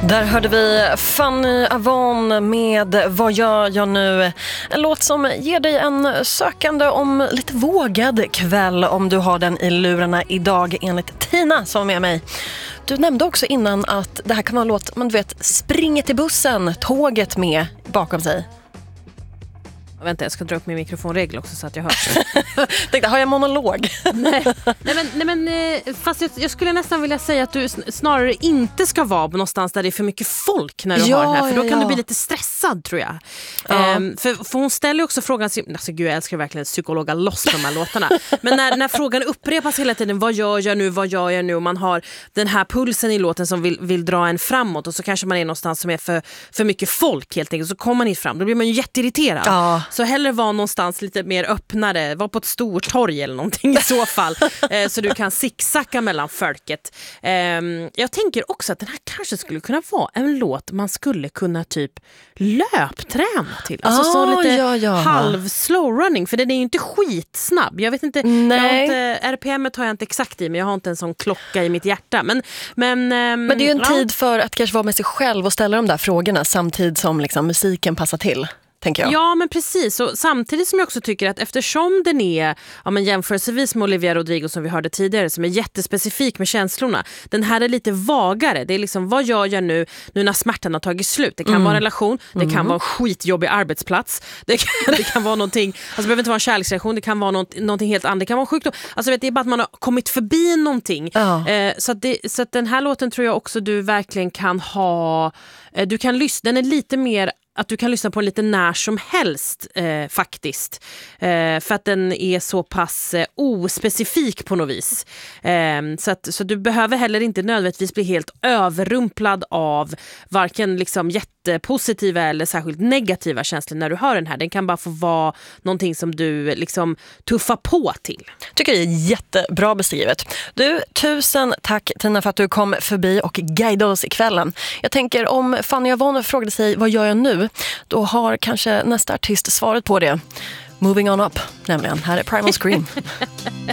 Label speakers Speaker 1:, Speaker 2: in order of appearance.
Speaker 1: Där hörde vi Fanny Avon med Vad gör jag nu? En låt som ger dig en sökande om lite vågad kväll om du har den i lurarna idag enligt Tina som är med mig. Du nämnde också innan att det här kan vara en låt man springer till bussen, tåget med bakom sig.
Speaker 2: Vänta, jag ska dra upp min mikrofonregel också så att jag hörs.
Speaker 1: Tänkte, har jag monolog?
Speaker 2: Nej, men fast jag skulle nästan vilja säga att du snarare inte ska vara någonstans där det är för mycket folk när du har den här. För då kan du bli lite stressad, tror jag. För hon ställer också frågan, alltså gud, jag älskar verkligen psykologa loss de här låtarna. Men när frågan upprepas hela tiden, vad gör jag nu? Och man har den här pulsen i låten som vill dra en framåt. Och så kanske man är någonstans som är för mycket folk helt enkelt. Så kommer man inte fram, då blir man ju jätteirriterad.
Speaker 1: Ja.
Speaker 2: Så hellre vara någonstans lite mer öppnare, var på ett stort torg eller någonting i så fall, så du kan zigzacka mellan folket. Jag tänker också att den här kanske skulle kunna vara en låt man skulle kunna typ löpträna till. Alltså så lite halv slow running, för den är ju inte skitsnabb. Jag vet inte, RPMet har jag inte exakt i, men jag har inte en sån klocka i mitt hjärta. Men
Speaker 1: det är ju en tid för att kanske vara med sig själv och ställa de där frågorna samtidigt som liksom musiken passar till.
Speaker 2: Ja, men precis. Och samtidigt som jag också tycker att eftersom den är jämförelsevis med Olivia Rodrigo som vi hörde tidigare, som är jättespecifik med känslorna, den här är lite vagare. Det är liksom, vad gör jag nu när smärtan har tagit slut? Det kan vara en relation, det kan vara en skitjobbig arbetsplats, det kan vara någonting, alltså det behöver inte vara en kärleksreaktion, det kan vara någonting helt annat, det kan vara sjukdom. Alltså det är bara att man har kommit förbi någonting. Så att den här låten tror jag också du verkligen kan ha, du kan lyssna, den är lite mer att du kan lyssna på den lite när som helst faktiskt. För att den är så pass ospecifik på något vis. Så du behöver heller inte nödvändigtvis bli helt överrumplad av varken liksom jättepositiva eller särskilt negativa känslor när du hör den här. Den kan bara få vara någonting som du liksom tuffar på till.
Speaker 1: Tycker det är jättebra beskrivet. Du, tusen tack Tina för att du kom förbi och guidade oss ikvällen. Jag tänker om Fanny Avon frågade sig vad gör jag nu? Då har kanske nästa artist svaret på det. Moving on up, nämligen. Här är Primal Scream.